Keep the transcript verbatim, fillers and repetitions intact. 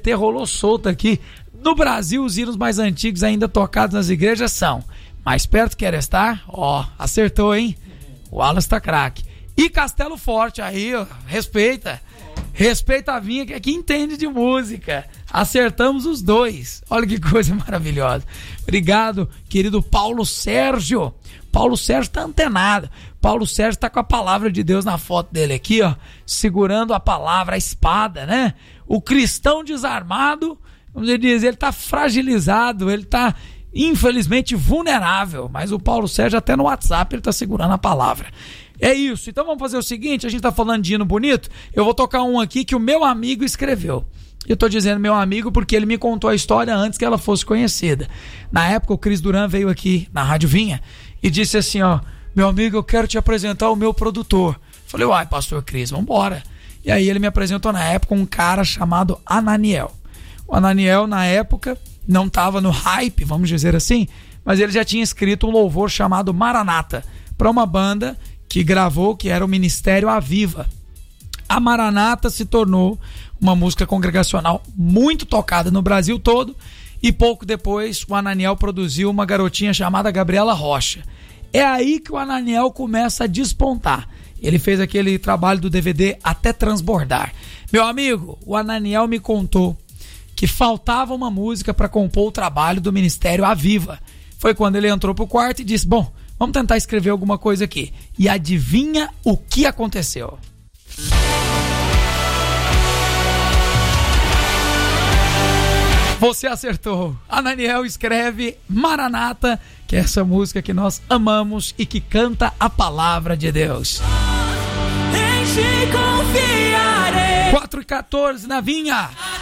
T rolou solto aqui. No Brasil, os hinos mais antigos ainda tocados nas igrejas são Mais Perto Quero Estar, ó, acertou, hein? O Wallace tá craque. E Castelo Forte, aí, ó, respeita. Respeita a vinha, que aqui entende de música. Acertamos os dois. Olha que coisa maravilhosa. Obrigado, querido Paulo Sérgio. Paulo Sérgio tá antenado. Paulo Sérgio tá com a palavra de Deus na foto dele aqui, ó. Segurando a palavra, a espada, né? O cristão desarmado, vamos dizer, ele tá fragilizado, ele tá infelizmente vulnerável. Mas o Paulo Sérgio até no WhatsApp ele tá segurando a palavra. É isso, então vamos fazer o seguinte, a gente tá falando de hino bonito, eu vou tocar um aqui que o meu amigo escreveu. Eu tô dizendo meu amigo porque ele me contou a história antes que ela fosse conhecida. Na época o Cris Duran veio aqui na Rádio Vinha e disse assim, ó, meu amigo, eu quero te apresentar o meu produtor. Falei, uai, pastor Cris, vambora. E aí ele me apresentou na época um cara chamado Ananiel. O Ananiel na época não tava no hype, vamos dizer assim, mas ele já tinha escrito um louvor chamado Maranata para uma banda que gravou, que era o Ministério Aviva. A Maranata se tornou uma música congregacional muito tocada no Brasil todo e pouco depois o Ananiel produziu uma garotinha chamada Gabriela Rocha. É aí que o Ananiel começa a despontar. Ele fez aquele trabalho do D V D Até Transbordar. Meu amigo, o Ananiel me contou que faltava uma música para compor o trabalho do Ministério Aviva. Foi quando ele entrou pro quarto e disse, bom, vamos tentar escrever alguma coisa aqui. E adivinha o que aconteceu? Você acertou. Ananiel escreve Maranata, que é essa música que nós amamos e que canta a palavra de Deus. Em ti confiarei. quatro e quatorze na Vinha.